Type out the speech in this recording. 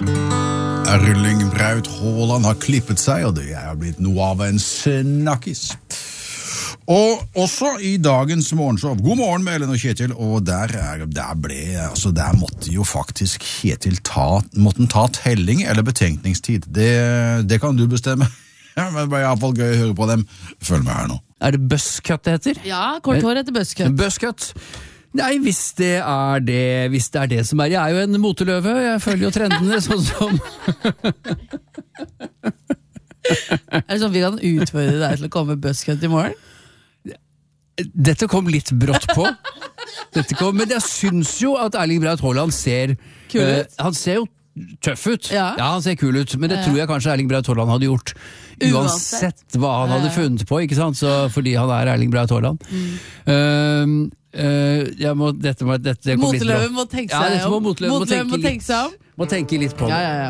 Erling Braut Haaland har klippet seg, og det er blitt noe av en snakkis. Og også i dagens morgenshow. God morgen med Ellen og Kjetil, og der måtte jo faktisk Kjetil ta telling eller betenkningstid. Det kan du bestemme. Ja, men det var i hvert fall gøy å høre på dem. Følg med her nå. Er det buzzcut det heter? Ja, kort hår heter buzzcut. Buzzcut. Nei, hvis det er det som er. Jeg er jo en moteløve, jeg følger jo trendene sånn som... Er det sånn vi kan utfordre deg til å komme med buzzcut i morgen? Dette kom litt brått på. Men jeg syns jo at Erling Braut Haaland ser kul ut. Han ser jo tøff ut. Ja, han ser kul ut, men det tror jeg kanskje Erling Braut Haaland hadde gjort uansett hva han hadde funnet på, ikke sant? Så, fordi han er Erling Braut Haaland. Moteløven må tenke seg om. Må tenke litt på det.